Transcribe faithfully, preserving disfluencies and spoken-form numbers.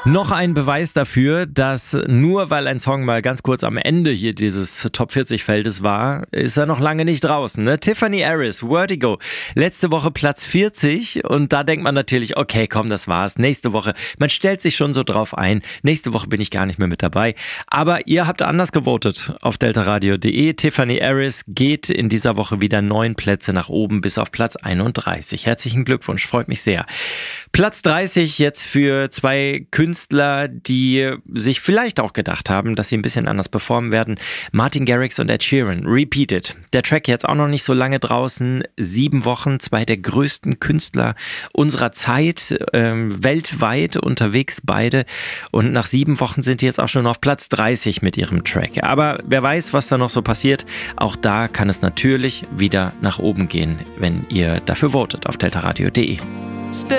Noch ein Beweis dafür, dass nur weil ein Song mal ganz kurz am Ende hier dieses Top vierzig Feldes war, ist er noch lange nicht draußen. Ne? Tiffany Harris, Vertigo, letzte Woche Platz vierzig und da denkt man natürlich, okay, komm, das war's. Nächste Woche, man stellt sich schon so drauf ein, nächste Woche bin ich gar nicht mehr mit dabei. Aber ihr habt anders gewotet auf deltaradio punkt de. Tiffany Harris geht in dieser Woche wieder neun Plätze nach oben bis auf Platz einunddreißig. Herzlichen Glückwunsch, freut mich sehr. Platz dreißig jetzt für zwei Künstler, die sich vielleicht auch gedacht haben, dass sie ein bisschen anders performen werden. Martin Garrix und Ed Sheeran, Repeated. Der Track jetzt auch noch nicht so lange draußen. Sieben Wochen, zwei der größten Künstler unserer Zeit, ähm, weltweit unterwegs beide. Und nach sieben Wochen sind die jetzt auch schon auf Platz dreißig mit ihrem Track. Aber wer weiß, was da noch so passiert. Auch da kann es natürlich wieder nach oben gehen, wenn ihr dafür votet auf deltaradio punkt de.